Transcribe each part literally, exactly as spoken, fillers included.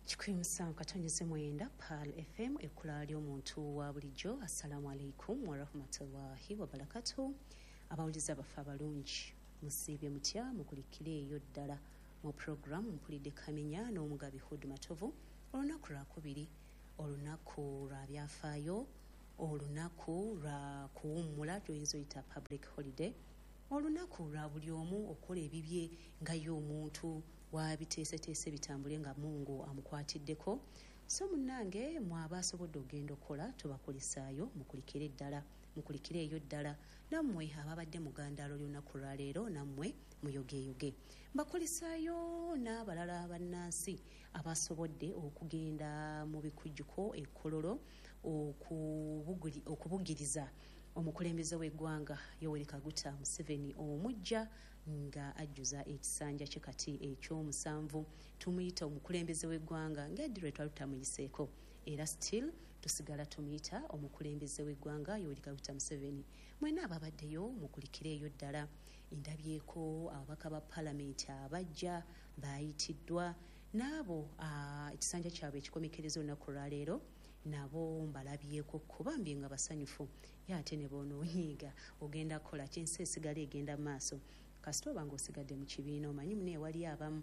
Chikwimusa katonyeze mwenda Pal F M ekula ly'omuntu wa bulijjo. Assalamu alaikum wa rahmatullahi wa barakatuh. Abawuliza bafa balungi musiibye mutya mukulikire eyo ddala mu programu mpulidde Kamenya n'omugabi Hood Matovu. Olunaku lwakubiri, olunaku lwa byafaayo, olunaku lwa kuwummula tuyinza oyita public holiday, olunaku lwa buli omu okola ebibye nga y'omuntu wabiteeseteese bitambule nga Mungu amukwatiddeko. So munnange mwaba asobodde ogenda okola tubakulisaayo mukulikire ddala mukulikire eyo ddala nammwe ababadde mugandaalo ly'olunaku lwa leero nammwe muyogeeyoge. Mbakulisaayo n'abalala bannansi abasobodde okugenda mu bikujjuko ekkololo okubugiriza omukulembeze w'eggwanga Yoweri Kaguta Museveni omujja nga ajjuza ekisanja kye kati eky'omusanvu. Tumuyita omukulembeze w'eggwanga ng'eddirwe twali tutamuyiseeko, era still tusigala tumuyita omukulembeze w'eggwanga Yoweri Kaguta Museveni. Mwena ababaddeyo mukulikire eyo ddala. Ndabyeko ababaka ba palamenti abajja baayitiddwa n'abo ekisanja kyabwe ekikomekereza olunaku lwa leero nabo mbalabyeko kubambye nga basanyufu. Ye ate ne boononyiiga ogenda kukola kinsi esigala egenda mu maaso kasita oba ng'osigadde mu kibiina omanyi mune ewali abamu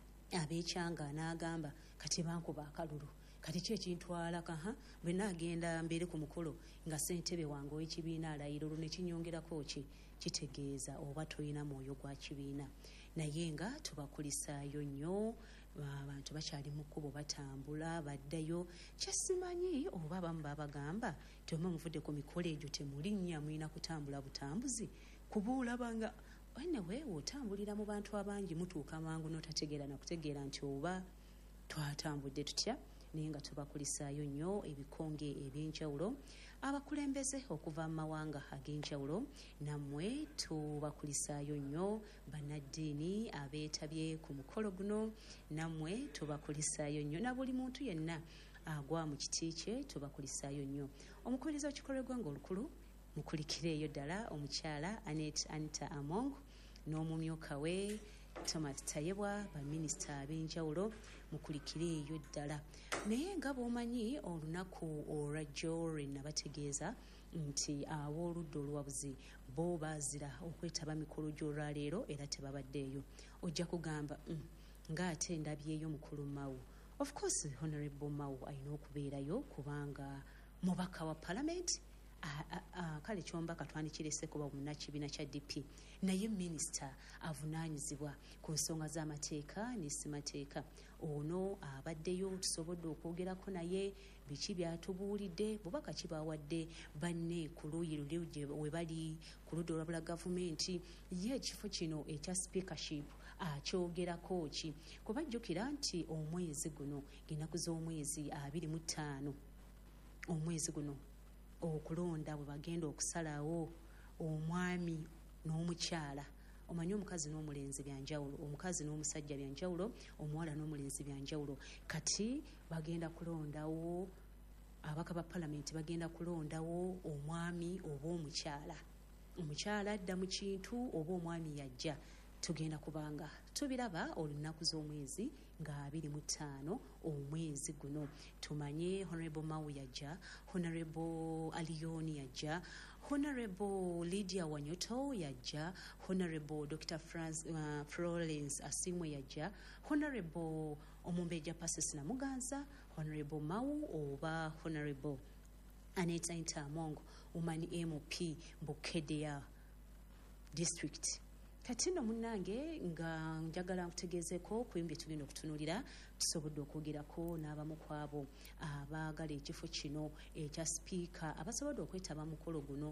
abeekyanga n'agamba kati bankuba akalulu kati ki ekintwala kaha bwe naagenda mbeere ku mukolo nga ssentebe wange ow'ekibiina alayira olwo ne kinyongerako ki kitegeeza oba toyina mwoyo gwa kibiina. Naye nga tubakulisaayo nnyo, abantu bakyali mu kkubo batambula baddayo. Kyasimanyi oba abamu babagamba toma muvudde ku mikolo egyo temulinnya mulina kutambula butambuzi kubuulabanga anyway otambulira mu bantu abangi mutuuka mangu n'otategeera nakutegeera nti oba twatambudde tutya. Naye nga tubakulisaayo nnyo ebikonge eby'enjawulo, abakulembeze okuva mu mawanga ag'enjawulo nammwe tubakulisaayo nnyo, bannaddiini abeetabye ku mukolo guno nammwe tubakulisaayo nnyo, na buli muntu yenna agwa mu kiti kye tubakulisaayo nnyo. Omukuliriza w'ekikolo eggwanga olukulu mukulikire eyo ddala omukyala Anet Anita Among n'omumyuka we Thomas Tayebwa, baminisita ab'enjawulo mukulikire eyo ddala. Naye nga bw'omanyi olunaku olwajjo lwe nabategeeza nti ab'oludda oluwabuzi bo baazira okwetaba mikolo gy'olwaleero era tebabaddeeyo. Ojja kugamba mm, ng'ate ndabyeyo mukulu Mawu. Of course Honorable Mawu alina okubeerayo kubanga mubaka wa palamenti. Kale kyombaka twandikirese kuba munnakibiina kya D P naye minisita avunaanyizibwa ku nsonga z'amateeka ne simateeka. Ono abaddeyo tusobodde okwogerako naye biki byatubuulidde, bubaka kibawadde banne ku luuyi luli we bali ku ludda olwabula gavumenti. Ye ekifo kino ekya speakership akyogerako ki? Kubajjukira nti omwezi guno ng'ennaku z'omwezi abiri mu ttaano omwezi guno okulonda bwe bagenda okusalawo omwami n'omukyala. Omanyi omukazi n'omulenzi byanjawulo, omukazi n'omusajja byanjawulo, omuwala n'omulenzi byanjawulo. Kati bagenda kulondawo, abaka ba palamenti bagenda kulondawo omwami oba omukyala. Omukyala adda mu kintu oba omwami yajja. Tugenda kubanga tubiraba olunaku z'omwezi nga abiri mu ttaano omwezi guno. Tumanye Honorable Mawu yajja, Honorable Alioni yajja, Honorable Lydia Wanyoto yajja, Honorable Doctor France, uh, Florence Asimwe yajja, Honorable Omumbeja Pasis Namuganza, Honorable Mawu oba Honorable Aneta Anita Among umani M P Bukedea District. Kati nno munnange nga njagala nkutegeezeko ku bye tugenda okutunuulira, tusobodde okwogerako n'abamu ku abo abaagala ekifo kino ekya sipiika abasobodde okwetaba mukolo guno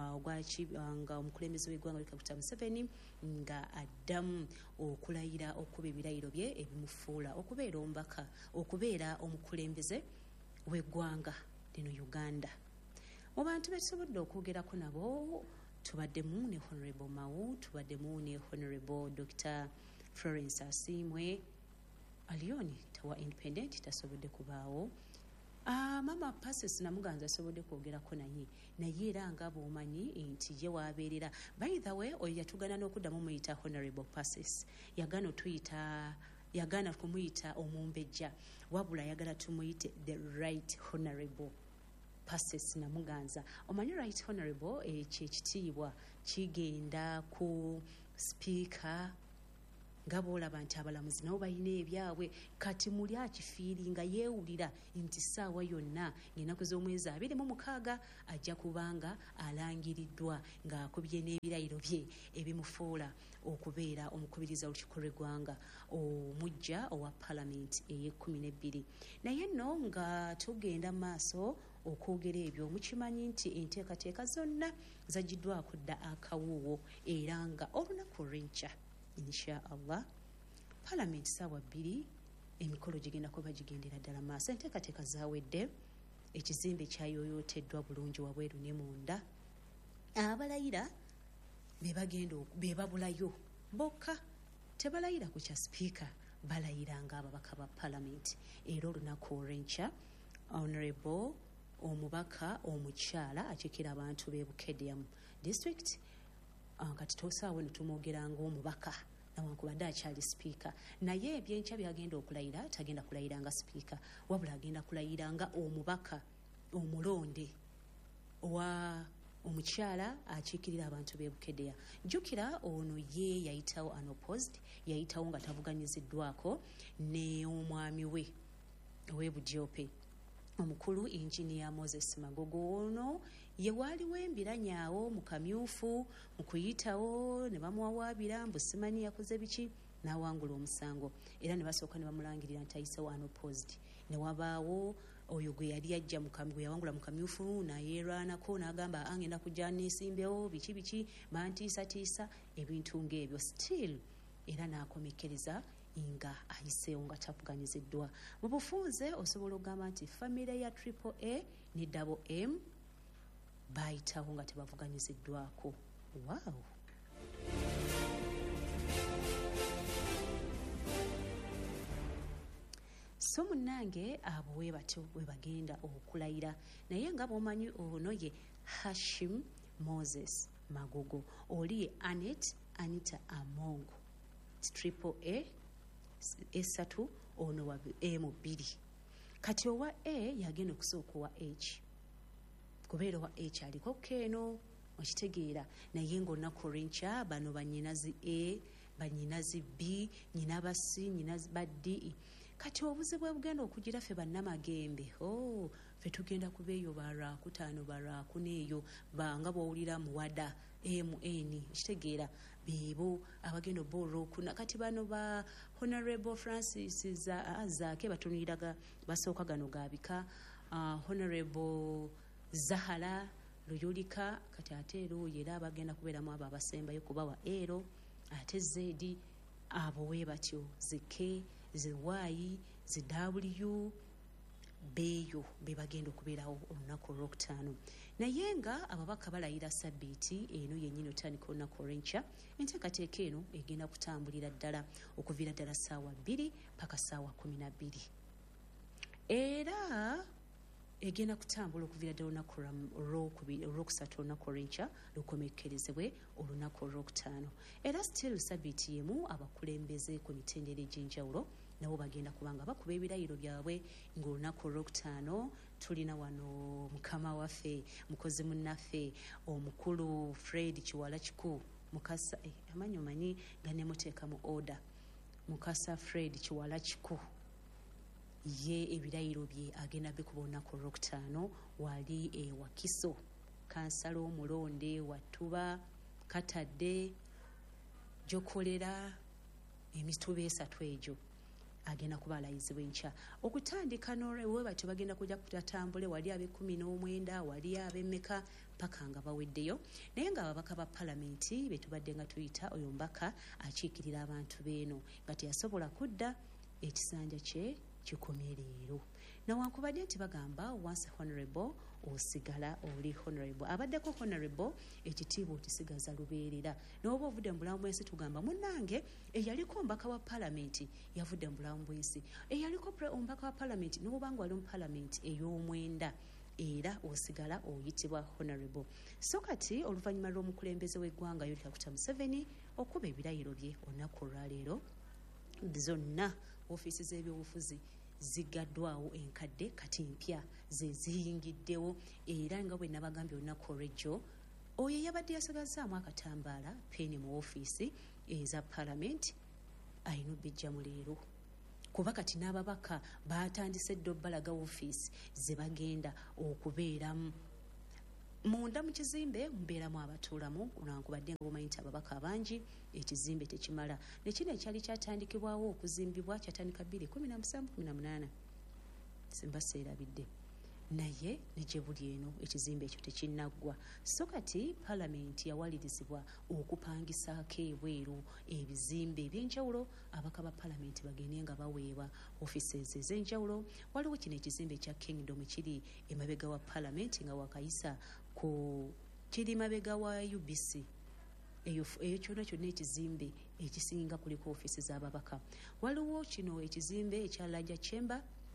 nga omukulembeze w'eggwanga Yoweri Kaguta Museveni nga addamu okulayira okuba ebirayiro bye ebimufuula okubeera omubaka, okubeera omukulembeze w'eggwanga lino Uganda. Mu bantu be tusobodde okwogerako nabo tubaddemu ne Honorable Mawu, tubaddemu ne Honorable Doctor Florence Asimwe. Alioni tawa independent tasobodde kubaawo. Ah, Mama Pasis Namuganza asobodde kwogerako naye naye era nga bw'omanyi nti ye waabeerera. By the way, oyo yatugana n'okuddamu muyita Honorable Pasis yagana otuyita yagaana kumuyita omumbejja wabula yagala tumuyite the right honorable Passes Namuganza. Omanyi right honorable ekyo ekitiibwa kigenda ku speaker nga bw'olaba nti abalamuzi nabo balina ebyabwe kati muli akifiiringa yeewulira nti ssaawa yonna ng'ennaku z'omwezi abiri mu mukaaga ajja kubanga alangiriddwa ng'akubye n'ebirayiro bye ebimufuula okubeera omukubiriza olukiiko lw'eggwanga omujja owa palamenti ey'ekkumi n'ebbiri. Naye nno nga tugenda maaso okwogera ebyo mukimanyi nti enteekateeka zonna zaggiddwako dda akawuuwo era nga olunaku olw'enkya insha Allah palamenti ssaawa bbiri emikolo gigenda kuba gigendera ddala maaso. Enteekateeka zaawedde, ekizimbe kyayoyooteddwa bulungi wabweru ne munda. Abalayira be bagenda be babulayo bokka tebalayira ku kya sipiika, balayira ng'ababaka ba palamenti. Era olunaku olw'enkya honorable omubaka omukyala akiikira abantu b'e Bukedde district kati tosaawe netumwogera ng'omubaka nawankubadde akyali sipiika, naye ebyenkya byagenda okulayira tagenda kulayira nga sipiika wabula agenda kulayira nga omubaka omulonde wa omukyala akiikirira abantu b'e Bukedde. Jjukira ono ye yayitawo unopposed, yayitawo nga tavuganyiziddwako ne omwami we ow'e Budyope omukulu Engineer Moses Magogo. Ono ye waaliwo embiranyaawo mu kamyufu mu kuyitawo ne bamuwawaabira mbu simanyi yakoze biki n'awangula omusango era ne basooka ne bamulangirira nti ayisewo unopposed. Ne wabaawo oyo gwe yali ajja gwe yawangula mu kamyufu nayeerwanako n'agamba angenda kujja neesimbewo biki biki bantiisatiisa ebintu ng'ebyo still era n'akomekereza nga ayiseewo nga tavuganyiziddwa. Mu bufunze osobola okugamba nti famire ya triple A ne double M bayitawo nga tebavuganyiziddwako. Wow. So munnange abo we batyo we bagenda okulayira, naye nga bw'omanyi ono ye Hashim Moses Magogo, oli ye Anet Anita Amongo triple A esatu ono wa M bbiri. Kati owa A yagenda okusooka owa H kubeera owa H aliko keeno okitegeera, naye ng'olunaku olw'enkya bano bannyinazi A bannyinazi B nyina ba C nyina ba D. Kati obuzibu bugenda okugira ffe bannamagembe oh, ffe tugenda kubeeyo barwaakutaano barwaakuneeyo banga bw'owulira muwada M N kitegeera beebo abagenda oboolokuna. Kati bano ba Honorable Francis Zaake batunuliraga basooka gano gaabika uh, Honorable Zahara Luyulika kati ate ero era abagenda kubeeramu abo abasembayo kubawa ero ate Zedi abo we batyo zike ziwaayi zidabuliyu beeyo be bagenda okubeerawo olunaku olwokutaano. Naye nga ababaka balayira sabbiiti eno yennyini otandika olunaku olw'enkya, enteekateeka eno egenda kutambulira ddala okuviira ddala ssaawa bbiri paka ssaawa kumi na bbiri era egenda kutambula okuviira ddala olunaku olwokusatu olunaku olw'enkya lukomekerezebwe olunaku olwokutaano. Era still sabbiiti yemu abakulembeze ku mitendera egy'enjawulo nabo bagenda kubanga bakuba ebirayiro byabwe ng'olunaku olwokutaano tulina wano mukama waffe mukozi munnaffe omukulu Fred Kiwala Kiku mukasa eh, amanyi omanyi nga nemuteeka mu order mukasa Fred Kiwala Kiku ye ebirayiro bye agenda bikuba olunaku olwokutaano wali e Wakiso kansala omulonde Wattuba Katadde Jokolera emituba esatu egyo agenda kuba alayizibwa enkya okutandika n'olwewe batyo bagenda kujja kutatambule wali ab'ekkumi n'omwenda wali ab'emmeka paka nga baweddeyo. Naye nga ababaka ba palamenti be tubadde nga tuyita oyo mbaka akiikirira abantu beeno nga teyasobola kudda ekisanja kye kikomye leero nawankubadde nti bagamba once honorable osigala oli honorable abaddeko honorable ekitiibwa okisigaza lubeerera n'oba ovudde mu bulamu bw'ensi tugamba munnange eyaliko mbaka wa palamenti yavudde mu bulamu bw'ensi eyaliko ombaka wa palamenti n'oba nga wali mu palamenti ey'omwenda era osigala oyitibwa honorable. So kati oluvannyuma lw'omukulembeze w'eggwanga Yoweri Kaguta Museveni okuba ebirayiro bye olunaku olwaleero zonna ofiisi z'ebyobufuzi zigaddwawo enkadde kati mpya ze ziyingiddewo era nga bwe nabagambye olunaku olw'ejjo oyo yabadde yasigazaamu akatambaala peeni mu ofiisi eza paalamenti ayina obbijja mu leero kuba kati n'ababaka baatandise dda obbalaga ofiisi ze bagenda okubeeramu munda mu kizimbe mubeeramu abatuulamu nankubadde nga bumanyi nti ababaka abangi ekizimbe tekimala nekino ekyali kyatandikibwawo okuzimbibwa kyatandika bbiri kumi na musanvu kumi na munaana simba seerabidde naye negye buli eno ekizimbe ekyo tekinnaggwa so kati paalamenti yawalirizibwa okupangisaako ebweru ebizimbe ebyenjawulo abaka ba paalamenti bagende nga baweebwa offices ez'enjawulo waliwo kino ekizimbe ekya kingdom kiri emabega wa paalamenti nga wakayisa ku kiri mabega wa U B C eyo eyo kyonna kyonna ekizimbe ekisinga kuliko offices z'ababaka waliwo kino ekizimbe ekya Larger Chamber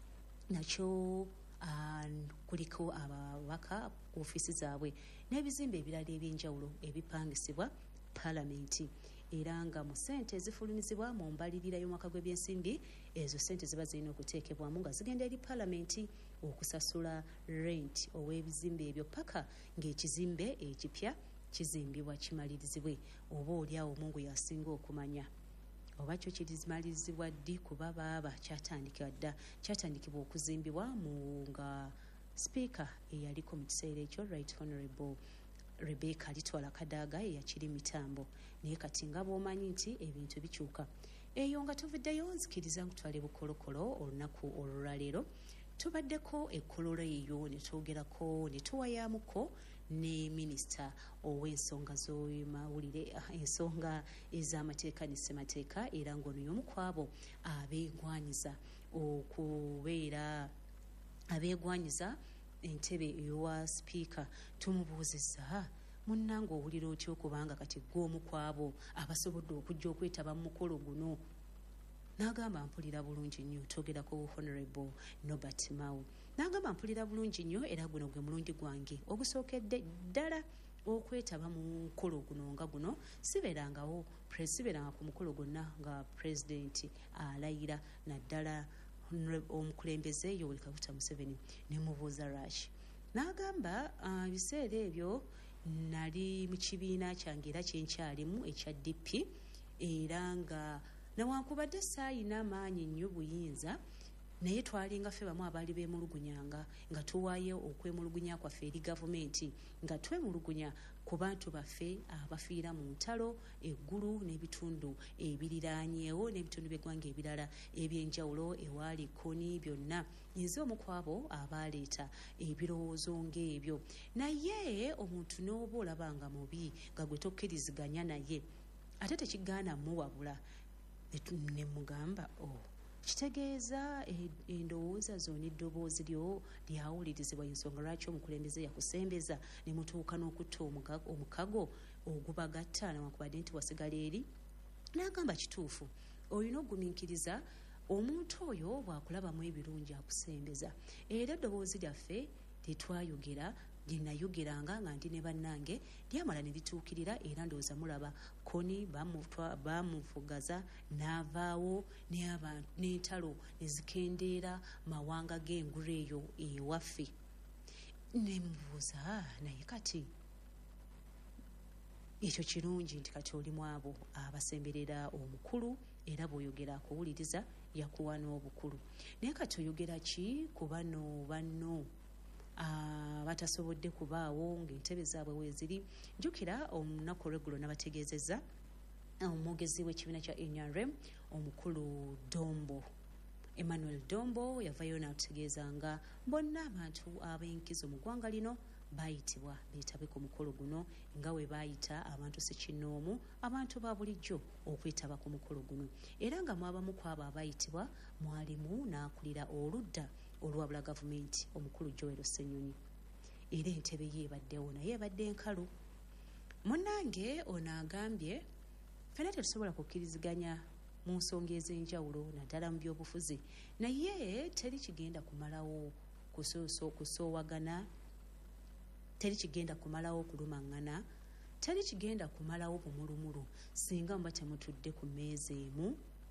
nakyo Uh, kuliko ababaka ofiisi zaabwe n'ebizimbe ebirala ebyenjawulo ebipangisibwa paalamenti era nga mu ssente ezifulumizibwa mu mbalirira y'omwaka gw'ebyensimbi ezo ssente ziba zirina okuteekebwamu nga zigenda eri paalamenti okusasula rent ow'ebizimbe ebyo paka ng'ekizimbe ekipya kizimbibwa kimalirizibwe oba oli awo omungu yasinga okumanya oba kyo kirimalirizibwa ddi kuba baaba kyatandikibwa dda kyatandikibwa okuzimbibwa mu nga sipiika eyaliko mu kiseera ekyo right honorable Rebecca Litwala Kadaaga eyakiri mitambo naye kati nga bw'omanyi nti ebintu bikyuka eyo nga tuvuddeyo nzikiriza nkutwale bukolokolo olunaku olwaleero tubaddeko ekkololo eyo ne twogerako ne tuwayamuko ne minisita ow'ensonga z'amawulire ensonga ez'amateeka ne ssemateeka era ng'ono y'omu ku abo abeegwanyiza okubeera abeegwanyiza entebe eyowa sipiika tumubuuzizza munnange owulira otya okubanga kati gw'omu ku abo abasobodde okujja okwetaba mu mukolo guno n'agamba mpulira bulungi nnyo twogerako honorable Norbert Mao n'agamba mpulira bulungi nnyo era guno gwe mulundi gwange ogusookedde ddala okwetaba mu mukolo guno nga guno sibeerangawo sibeeranga ku mukolo gwonna nga pulezidenti alayira naddala omukulembeze Yoweri Kaguta Museveni ne mubuuza lwaki n'agamba ebiseera ebyo nali mu kibiina kyange era kyenkyalimu ekya D P era nga newankubadde saayina amaanyi nnyo buyinza naye twalinga ffe bamu abaali beemulugunyanga nga tuwaayo okwemulugunya kwaffe eri gavumenti nga twemulugunya ku bantu baffe abafiira mu ntalo eggulu n'ebitundu ebiriraanyeewo n'ebitundu by'eggwanga ebirala ebyenjawulo ewaali koni byonna nze omu ku abo abaaleeta ebirowoozo ng'ebyo naye omuntu n'oba olaba nga mubi nga gwe tokkiriziganya naye ate tekigaana muwabula ne mugamba oh kitegeeza endowooza zo n'eddoboozi lyo lyawulirizibwa ensonga lwaki omukulembeze yakusembeza ne mutuuka n'okutta omukago ogubagatta newankubadde nti wasigala eri n'agamba kituufu olina okugumiikiriza omuntu oyo bw'akulabamu ebirungi akusembeza era eddoboozi lyaffe lyetwayogera lyenayogeranga nga ndi ne bannange lyamala ne lituukirira era ndowooza mulaba koni bamufugaza n'avaawo n'entalo ne zikendeera mawanga g'engulu eyo ewaffe ne mubuuza naye kati ekyo kirungi nti kati oli mu abo abasemberera omukulu era bw'oyogera akuwuliriza yakuwa n'obukulu naye kati oyogera ki ku bano banno batasobodde kubaawo ng'entebe zaabwe weeziri jjukira olunaku olweggulo nabategeezezza omwogezi w'ekibiina kya N R M omukulu Dombo Emmanuel Dombo yavayo n'atutegeeza nga bonna abantu ab'enkizo mu ggwanga lino baayitibwa beetabe ku mukolo guno nga we baayita abantu ssekinnoomu abantu ba bulijjo okwetaba ku mukolo guno era nga mwabamu ku abo abaayitibwa mwalimu n'akulira oludda olwabula gavumenti omukulu Joel Ssenyonyi era entebe ye ebaddewo naye ebadde enkalu munnange ono agambye fena tetusobola kukkiriziganya mu nsonga ez'enjawulo naddala mu byobufuzi naye teri kigenda kumalawo kusoowagana teri kigenda kumalawo kulumaŋŋana teri kigenda kumalawo bumulumulu singa muba temutudde ku mmeeza emu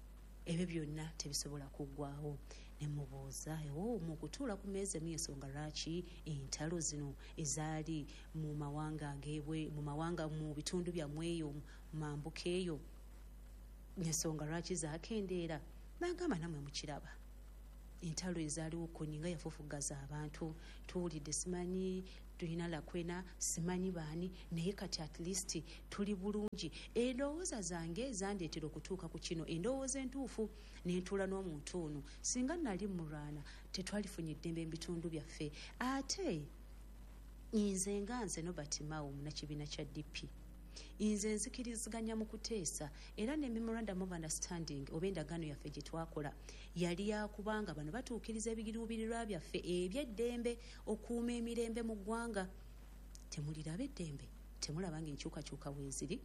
ebyo byonna tebisobola kuggwaawo. Ne mubuuza ewo mu kutuula ku mmeeza emu ensonga lwaki entalo zino ezaali mu mawanga ageebwe mu mawanga mu bitundu byammwe eyo mambuka eyo ensonga lwaki zaakendeera. N'agamba namwe mukiraba entalo ezaaliwo Konyinga yafufugaza abantu, tuwulidde simanyi tulina Lakwena simanyi baani naye kati at least tuli bulungi. Endowooza zange zandeetera okutuuka ku kino, endowooza entuufu n'entuula n'omuntu ono. Singa nali mulwana tetwalifunye eddembe mu bitundu byaffe. Ate nze nga nze Nobert Mao munnakibiina kya D P nze nzikiriziganya mu kuteesa era ne memorandum of understanding oba endagaano yaffe gye twakola yali yakubanga bano batuukiriza ebiruubirirwa byaffe eby'eddembe, okuuma emirembe mu ggwanga. Temuliraba eddembe, temulaba ng'enkyukakyuka weeziri.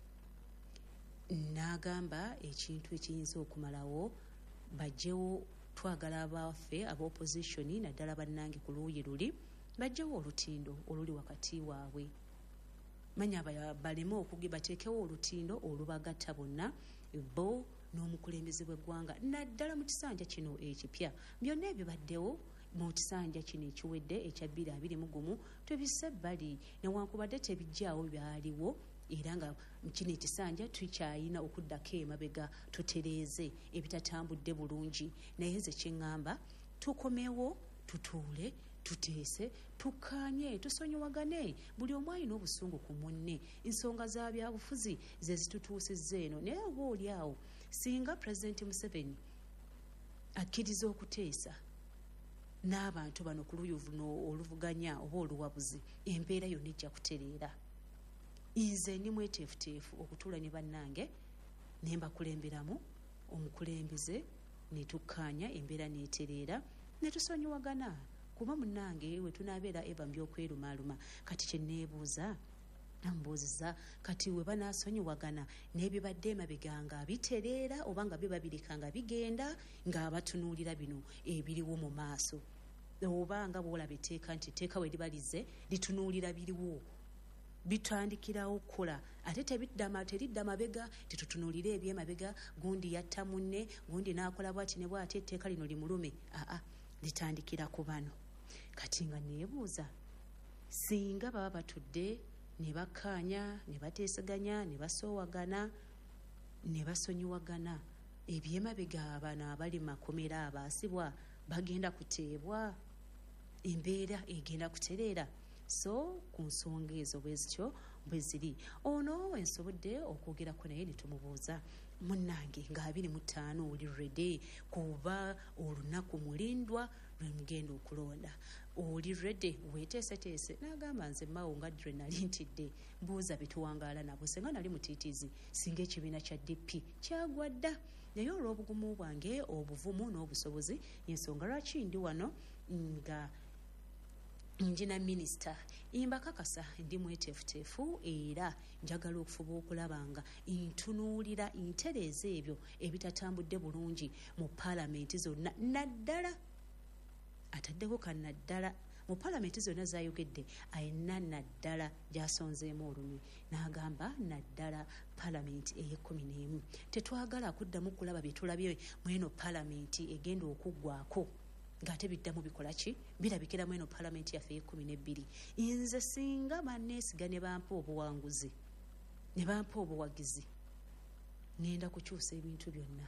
N'agamba ekintu ekiyinza okumalawo bajjewo, twagala abaffe aba opposition naddala bannange ku luuyi luli bajjewo olutindo oluli wakati waabwe. Manya baleme okugi bateekewo olutindo olubagatta bonna bo n'omukulembeze w'eggwanga naddala mu kisanja kino ekipya. Byonna ebyo baddewo mu kisanja kino ekiwedde ekya bbiri abiri mu gumu tubisse ebbali newankubadde tebijjaawo byaliwo era nga kino ekisanja tukyayina okuddako emabega tutereeze ebitatambudde bulungi. Naye nze kyeŋŋamba tukomewo tutuule tuteese tukkaanye tusonyiwagane buli omu alina obusungu ku munne. Ensonga za byabufuzi ze zitutuusizza eno naye oba oli awo singa Pulezidenti Museveni akkiriza okuteesa n'abantu bano ku luuyi luno oluvuganya oba oluwabuzi embeera yonna ejja kutereera. Nze ndi mweteefuteefu okutuula ne bannange ne mbakulemberamu omukulembeze ne tukkaanya embeera n'etereera ne tusonyiwagana. Kuba munnange we tunaabeera eva mu byokwerumaaluma. Kati kye neebuuza namubuuziza kati we banaasonyiwagana n'ebibadde emabega nga bitereera oba nga biba birika nga bigenda ng'abatunuulira bino ebiriwo mu maaso, oba nga bw'olaba etteeka nti etteeka we libalize litunuulira biriwo bitandikirawo okukola ate tebiddama teridda mabega tetutunuulire ebyemabega gundi yatta munne gundi n'akola bwati ne bwati etteeka lino limulume. Aa litandikira ku bano. Kati nga neebuuza singa baba batudde ne bakkaanya ne bateesaganya ne basoowagana ne basonyiwagana ebyemabega abano abali makomera abaasibwa bagenda kuteebwa, embeera egenda kutereera. So ku nsonga ezo bwe zityo bwe ziri. Ono ensobodde okwogerako naye ne tumubuuza munnange nga abiri mu ttaano oli ready kuba olunaku mulindwa lwe mugenda okulonda, oli ready weeteeseteese? N'agamba nze Mao nga ddire nali ntidde mbuuza bituwangaala nabo senga nali mutiitiizi singa ekibiina kya D P kyagwa dda. Naye olw'obugumu bwange obuvumu n'obusobozi ensonga lwaki ndi wano nga njina minisita imbakakasa ndi mweteefuteefu era njagala okufuba okulaba nga ntunuulira ntereeza ebyo ebitatambudde bulungi mu paalamenti zonna naddala ataddeko kannaddala mu paalamenti zonna zayogedde ayina naddala gy'asonzeemu olunwe. N'agamba naddala paalamenti ey'ekkumi n'emu tetwagala kuddamu kulaba bye tulabye mu eno paalamenti egenda okuggwaako ng'ate biddamu bikola ki birabikira mu eno paalamenti yaffe ey'ekkumi n'ebbiri. Nze singa banneesiga ne bampa obuwanguzi ne bampa obuwagizi ŋŋenda kukyusa ebintu byonna.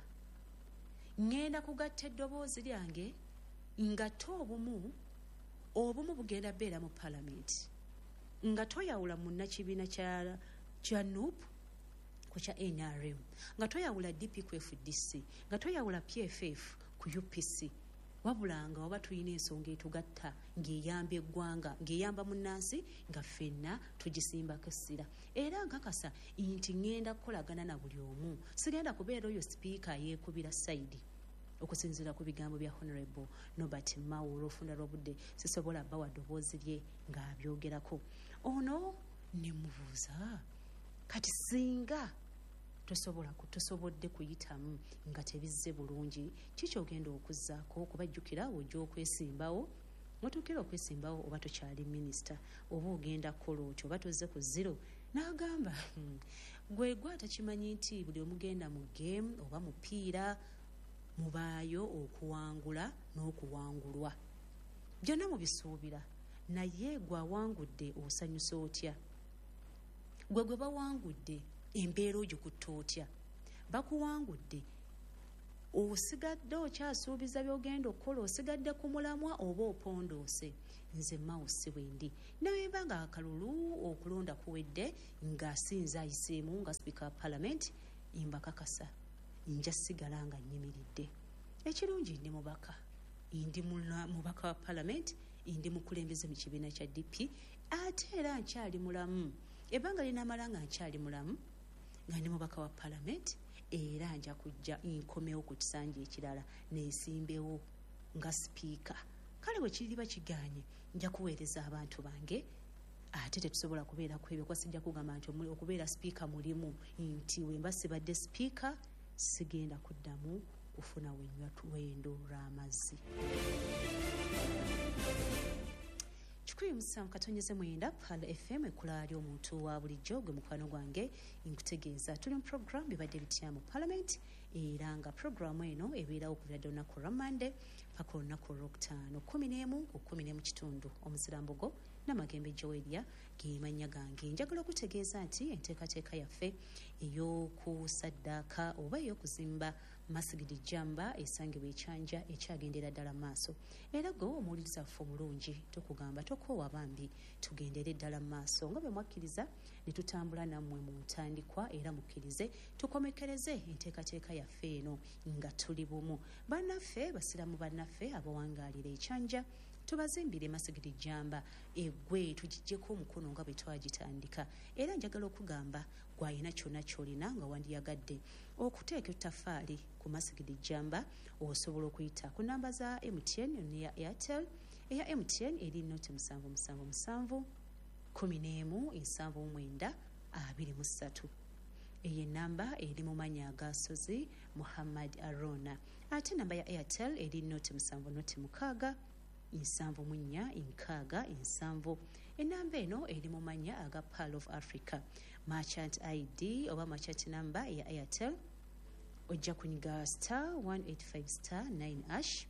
Ŋŋenda kugatta eddoboozi lyange ngatte obumu obumu bugenda beera mu paalamenti nga toyawula munnakibiina kya kya N U P ku kya N R M, nga toyawula D P ku F D C, nga toyawula P F F ku U P C, wabula nga oba tulina ensonga etugatta ng'eyamba eggwanga ng'eyamba munnansi nga ffenna tugisimbako essira. Era nkakasa nti ŋŋenda kukolagana na buli omu, sigenda kubeera oyo sipiika yeekubira sayidi. Okusinziira ku bigambo bya Honorable Nobert Mao olw'ofunda lw'obudde sisobola bbawa ddoboozi lye ng'abyogerako. Ono ne mubuuza kati singa tosobola tusobodde kuyitamu nga tebizze bulungi kiki ogenda okuzzaako okubajjukira ojja okwesimbawo otuukira okwesimbawo oba tokyali minisita oba ogenda kukola otyo oba tozze ku zero. N'agamba gwe gwe atakimanyi nti buli omugenda mu game oba mupiira mubaayo okuwangula n'okuwangulwa. Byonna mubisuubira, naye gwe awangudde osanyusa otya? Gwe gwe bawangudde embeera ogikutte otya? Bakuwangudde osigadde okyasuubiza by'ogenda okukola, osigadde ku mulamwa oba opondoose? Nze Mawusi bwendi. Newemba nga akalulu okulonda kuwedde ng'asinza ayiseemu nga sipiika wa paalamenti, mbakakasa nja sigala nga nnyimiridde. Ekirungi ndi mubaka, ndi mubaka wa paalamenti, ndi mukulembeze mu kibiina kya D P, ate era nkyali mulamu. Ebbanga linamala nga nkyali mulamu nga ndi mubaka wa paalamenti, era nja kujja nkomewo ku kisanja ekirala neesimbewo nga sipiika. Kale bwe kiriba kiganye nja kuweereza abantu bange, ate tetusobola kubeera ku ebyo kwa sijja kugamba nti okubeera sipiika mulimu, nti wemba sibadde sipiika sigenda kuddamu kufuna wenywa lwendo lw'amazzi. kikumi musanvu katonyeze mwenda Pala F M ekulaali omuntu wa bulijjo gwe mukwano gwange nkutegeeza tuli mu program bibadde bitya mu Parliament, era nga programu eno ebeerawo okuva dda olunaku lwa Monday paka olunaku olwokutaano kumi n'emu ku kumi n'emu kitundu omuzirambogo n'amagembe Joelia ge mannya gange. Njagala okutegeeza nti enteekateeka yaffe ey'okusaddaaka oba ey'okuzimba Masigidi Jamba esangibwa ekyanja ekyagendera ddala maaso, era gwe omuwuliriza waffe omulungi tukugamba tokoowa bambi, tugendere ddala maaso nga bwe mwakkiriza ne tutambula nammwe mu ntandikwa, era mukkirize tukomekereze enteekateeka yaffe eno nga tuli bumu. Bannaffe basiramu bannaffe abawangaalira ekyanja tubazimbire Masigidi Jamba egwe tugijjeko omukono nga bwe twagitandika, era njagala okugamba gwayina kyonna kyolina nga wandiyagadde okuteeka ettaffaali ku Masigidi Jamba osobola okuyita ku namba za M T N neya Airtel. Eya M T N eri noti musanvu musanvu musanvu kumi n'emu ensanvu mwenda abiri mu ssatu. Eyo namba eri mu mannya agasozi Muhammad Arona, ate namba ya Airtel eri noti musanvu noti mukaaga ensanvu mu nnya enkaaga ensanvu. Enamba eno eri mu mannya aga Pearl of Africa. Merchant I D oba merchant number ya Airtel ojja kunyiga star one eight five star nine hash.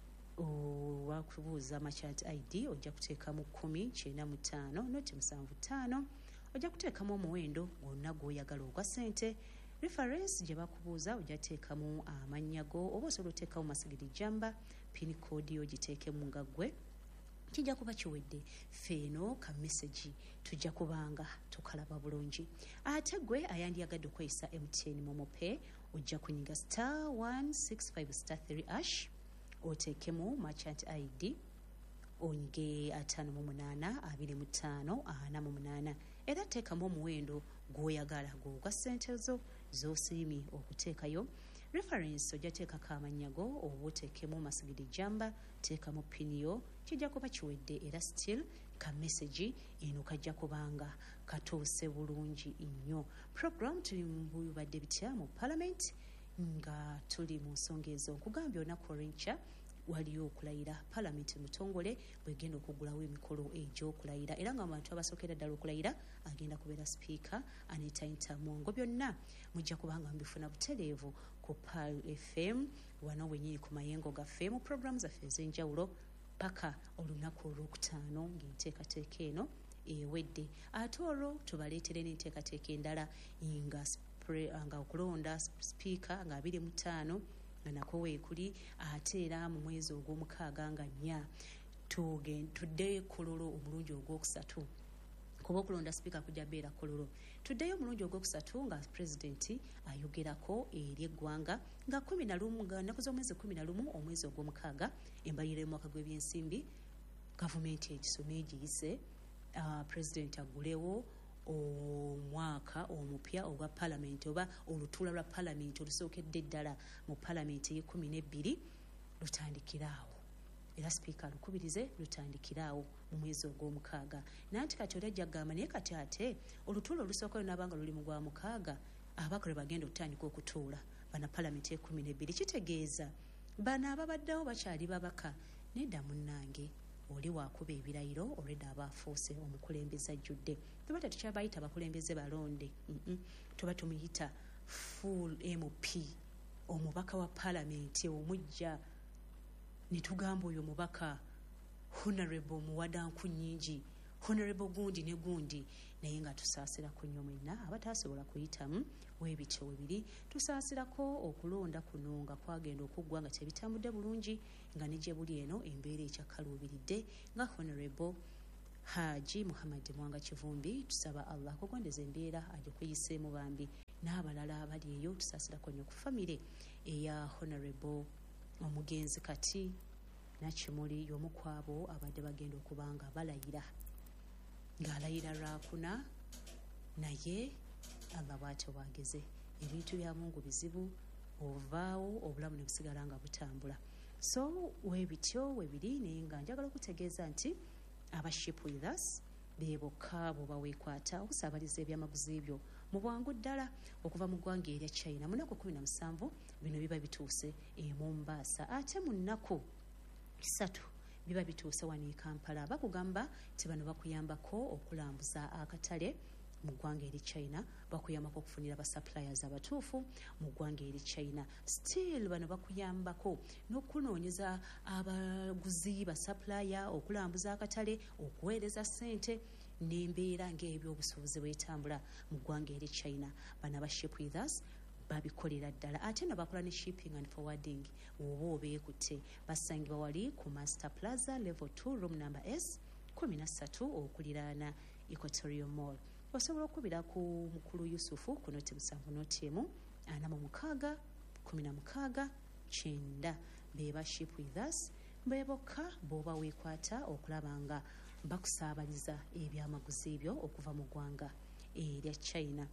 Wakubuuza merchant I D ojja kuteekamu kumi kyenda mu ttaano noti musanvu ttaano, ojja kuteekamu omuwendo gwonna gw'oyagala ogwa ssente. Reference gye bakubuuza ojja teekamu amannya go oba osobola oteekamu Masigidi Jamba, pin code yo giteekemu nga ggwe. Kijja kuba kiwedde feeno ka message tujja kubanga tukalaba bulungi. Ate gwe ayandiyagadde okweyisa M T N Momo Pay ojja kunyiga star one six five star three hash oteekemu merchant I D onyige ataano mu munaana abiri mu ttaano ana mu munaana, era teekamu omuwendo gw'oyagala gw'ogwa ssente zo z'osiimye okuteekayo. Reference ojja teekako amannya go oba oteekemu Masigidi Jamba, teekamu pin yo, kijja kuba kiwedde, era still ka message eno kajja kubanga katuuse bulungi nnyo. Program tuli mu bibadde bitya mu Parliament nga tuli mu nsonga ezo. Nkugambye olunaku olw'enkya waliyo okulayira Parliament mutongole bwegenda okugulawo emikolo egy'okulayira, era nga abantu abasookera ddala okulayira agenda kubeera sipiika Anita Ntamongo. Byonna mujja kubanga mbifuna butereevu ku Pearl F M wano wenyini ku mayengo gaffe mu programu zaffe ez'enjawulo paka olunaku olwokutaano ng'enteekateeka eno ewedde. Ate olwo tubaleetere n'enteekateeka endala nga nga okulonda sipiika nga abiri mu ttaano nga nako weekuli, ate era mu mwezi ogw'omukaaga nga nnya tuddeyo kololo omulundi ogwokusatu, kuba okulonda sipiika kujja beera kololo. Tuddeyo omulundi ogwokusatu nga pulezidenti ayogerako eri eggwanga nga kumi na lumu nga nnaku z'omwezi kumi na lumu omwezi ogw'omukaaga embalirira y'omwaka gw'ebyensimbi gavumenti egisoma egiyise, uh, pulezidenti agulewo omwaka omupya ogwa Parliament oba olutuula lwa Parliament olusookedde ddala mu Parliament ey'ekkumi n'ebbiri lutandikiraawo, era sipiika alukubirize lutandikiraawo mu mwezi ogw'omukaaga. Nanti kati oli ajja kugamba naye kati ate olutuula olusooka lunaabanga luli mu gwa mukaaga abakole bagenda okutandika okutuula bana Parliament ey'ekkumi n'ebbiri, kitegeeza bano ababaddewo bakyali babaka. Nedda munnange oli waakuba ebirayiro olwedda aba afuuse omukulembeze ajjudde. Tuba tetukyabayita bakulembeze balonde, mm -mm. tuba tumuyita full M P omubaka wa paalamenti omujja ne tugamba oyo mubaka honorable muwadanku nnyingi honorable gundi ne gundi naye nga tusaasirako nnyo mwenna abatasobola kuyitamu weebityo webiri tusaasirako okulonda kuno nga kwagenda okuggwa nga tebitambudde bulungi nga ne gye buli eno embeera ekyakaluubiridde nga honorable Haji Muhammad Mwanga Kivumbi tusaba Allah kugondeza embeera agikuyiseemu bambi n'abalala abali eyo tusaasirako nnyo ku famire eya honorable omugenzi kati Nakimuli y'omu kwabo abadde bagenda okuba nga balayira ng'alayira lwakuna naye Allah bw'atyo bwageze ebintu bya Mungu bizibu ovaawo obulamu ne busigala nga butambula so weebityo webiri naye nga njagala okutegeeza nti aba Ship With Us be bokka bo baweekwata okusaabaliza ebyamaguzi ebyo mu bwangu ddala okuva mu ggwanga erya China mu nnaku kumi na musanvu bino biba bituuse e Mombasa ate mu nnaku ssatu biba bituuse wano e Kampala bakugamba nti bano bakuyambako okulambuza akatale mu ggwanga eri China bakuyambako okufunira ba suppliers abatuufu mu ggwanga eri China still bano bakuyambako n'okunoonyeza abaguzi ba supplier okulambuza akatale okuweereza ssente n'embeera ng'ebyobusuubuzi bwetambula mu ggwanga eri China bano aba Ship With Us babikolera ddala ate no bakola ne shipping and forwarding oba obeekutte basangibwa wali ku Master Plaza level two room number S kumi na ssatu okuliraana Equatorial Mall osobola okubira ku mukulu Yusufu ku noti musanvu noti emu ana mu mukaaga kumi na mukaaga kyenda beba Ship With Us bebokka b'oba weekwata okulaba nga bakusaabaliza ebyamaguzi ebyo okuva mu ggwanga erya China.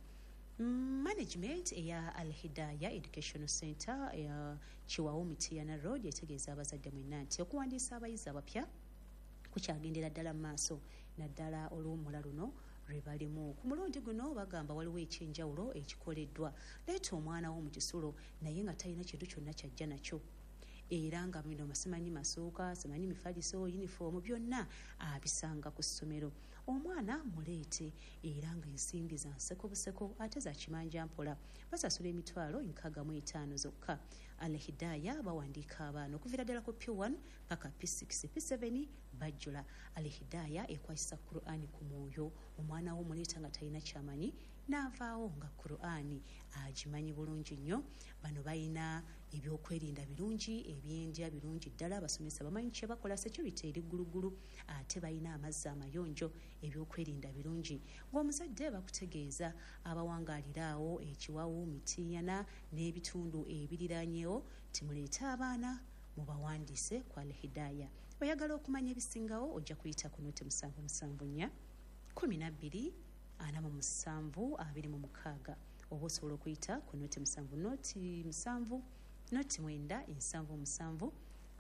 Management eya Al Hidayah Educational Center ya Chiwawu Mitiana Road etegeeza abazadde mwenna nti okuwandiisa abayizi abapya kukyagendera ddala mu maaso naddala olw'omula luno lwe balimu ku mulundi guno bagamba waliwo ekyenjawulo ekikoleddwa leeta omwana wo mu kisulo naye nga talina kintu kyonna kyajja nakyo era nga bino simanyi masuuka simanyi mifaliso yunifoomu byonna abisanga ku ssomero omwana muleete era nga ensimbi za nseko buseko ate za kimanja mpola basasula emitwalo nkaaga mu etaano zokka. Al Hidayah bawandiika abaana okuviira ddala ku P one paka P six P seven bajjula. Al Hidayah ekwasisa Qur'ani ku mwoyo omwana wo muleeta nga talina kyamanyi n'avaawo nga Qur'ani agimanyi bulungi nnyo. Bano balina ebyokwerinda birungi ebyendya birungi ddala abasomesa bamanyi kye bakola security eri ggulugulu ate balina amazzi amayonjo ebyokwerinda birungi ng'omuzadde bakutegeeza abawangaaliraawo ekiwawu mitiyana n'ebitundu ebiriraanyeewo timuleete abaana mubawandiise ku Al Hidayah. Oyagala okumanya ebisingawo ojja kuyita ku noti musanvu musanvu nnya kumi na bbiri ana mu musanvu abiri mu mukaaga oba osobola okuyita ku noti musanvu noti musanvu noti mwenda ensanvu musanvu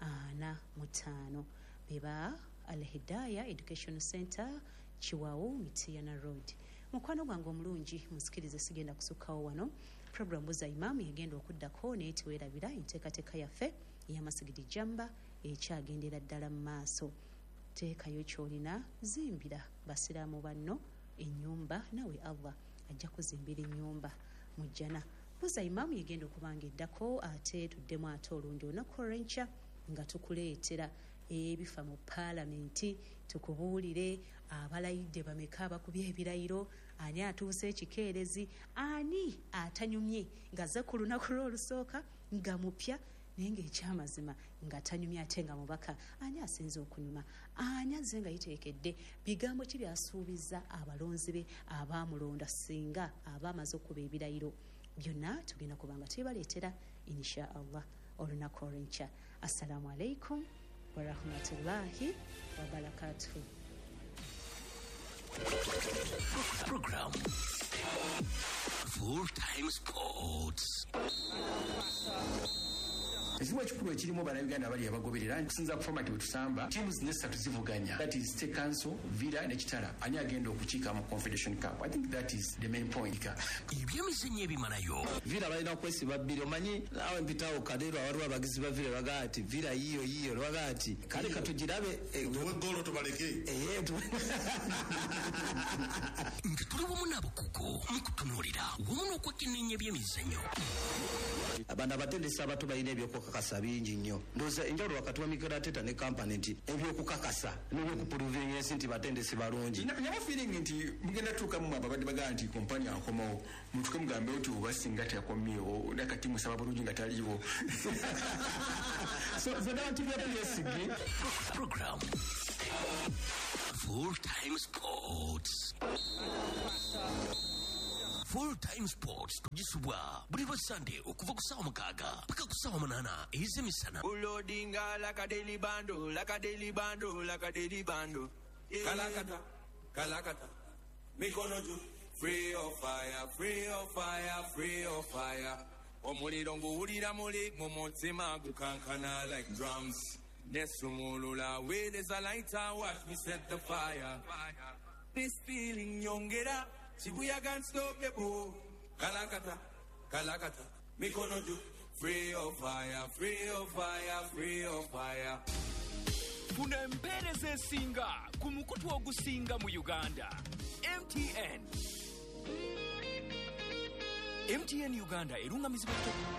ana mu ttaano beba Al Hidayah Educational Center Chiwawu Mitiana Road. Mukwano gwange omulungi musikirize sigenda kusukkawo wano program buza imam yagenda okuddako naye tiweerabira enteekateeka yaffe ey'amasigidi jamba ekyagendera ddala mu maaso. Teekayo ky'olina zimbira basiraamu banno ennyumba nawe Allah ajja kuzimbira ennyumba mujjana. Buza imam yagenda okubanga eddako ate tuddemu ate olundi olunaku olw'enkya nga tukuleetera ebifa mu paalamenti tukubuulire abalayidde bameka abakubye ebirayiro ani atuuse ekikeerezi ani atanyumye ng'azze ku lunaku lw'olusooka nga mupya naye ng'ekyamazima nga tanyumye ate nga mubaka ani asinze okunyuma ani azze nga yiteekedde bigambo ki byasuubiza abalonzi be abaamulonda singa aba amaze okuba ebirayiro byonna tugenda kubanga tubibaleetera insha Allah olunaku olw'enkya. Assalamu alaikum wa rahmatullahi wa barakatuhu. Program Full Time Sports. ezimu ekikulu ekirimu bannayuganda bali abagoberera okusinza ku format wetusamba tiimu zino essatu zivuganya, that is State Council, Villa ne Kitala, ani agenda okukiika mu Confederation Cup. I think that is the main point. Ebyemizannyo ebimalayo Villa balina okwesiba bbiri, omanyi naawe mpitawo kadeero waliwo abagizi ba Villa bagaa ati Villa yiyo yiyo lwaga ati kale katugirabe golo tubaleke nga tuli wamu n'abakugu mu kutunuulira wamu n'okwekenneenya ebyemizannyo. abantu abatendesi abato balina ebyokukakasa bingi nnyo. Ndowooza enjawulo wakati wa Mikel Arteta ne kampani nti ebyokukakasa n'ebyokupuluvinga ensi nti batendesi balungi. Nyama feeling nti mugenda tuuka mu ababadde bagaa nti kompani akomawo mutuke mugambe oti oba singa teyakomyewo nakati musaba bulungi nga taliiwo. So zonna T V yesigi Program Full Time Sports. Full Time Sports tugisubwa buli lwa Sunday okuva ku ssaawa mukaaga paka ku ssaawa munaana ez'emisana. Ulodinga like a daily bando, like a daily bando, like a daily bando. Kalakata, kalakata. Mikono juu. Free of fire, free of fire, free of fire. Omuliro nguwulira muli mu mutima gukankana like drums. Nesumulula where there's a lighter, watch me set the fire. This feeling nyongera, Shibuya can't stop the bow. Kalakata, kalakata. Mikono juu. Free of fire, free of fire, free of fire. Kuna empereza esinga ku mukutu ogusinga mu Uganda. M T N. M T N Uganda erungamizibwa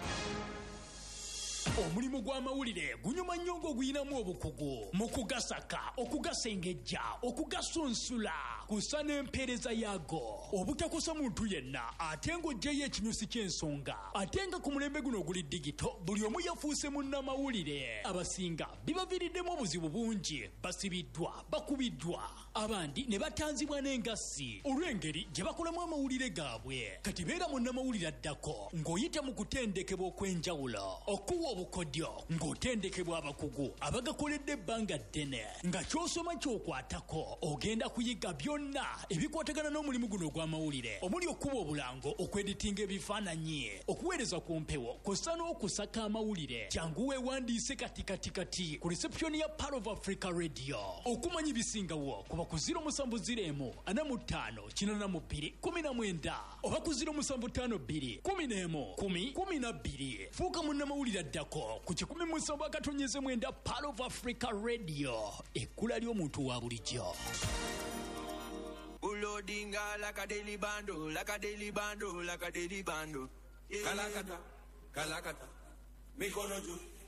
omulimu gw'amawulire gunyuma nnyo ng'oguyinamu obukugu mu kugasaka, okugasengejja, okugasunsula, kusa n'empeereza yaago obutakosa muntu yenna ate ng'oggyeyo ekinyusi ky'ensonga. Ate nga ku mulembe guno oguli digito buli omu yafuuse munnamawulire. Abasinga bibaviiriddemu obuzibu bungi, basibiddwa, bakubiddwa, abandi ne batanzibwa n'engassi olw'engeri gye bakolamu amawulire gaabwe. Kati beera munnamawulire addako ng'oyita mu kutendekebwa okw'enjawulo, okuwa obukodyo ng'otendekebwa abakugu abagakoledde ebbanga ddene, nga ky'osoma ky'okwatako ogenda kuyiga byonna ebikwatagana n'omulimu guno ogw'amawulire, omuli okuba obulango, okweditinga ebifaananyi, okuweereza ku mpewo, kw'ossa n'okusaka amawulire. Jangu weewandiise kati kati kati ku reception ya Part of Africa Radio. Okumanya ibisingawo kuba ku ziro musanvu ziro emu ana mu ttaano kinana mu bbiri kumi na mwenda oba ku ziro musanvu ttaano bbiri kumi n'emu kumi kumi na bbiri. Fuuka munnamawulire addako ku kikumi musanvu akatonyeze mwenda Part of Africa Radio, ekkula ly'omuntu wa bulijjo. Ulodinga like a daily bando, like a daily bando, like a daily bando. Kalakata, kalakata. Mikono juu.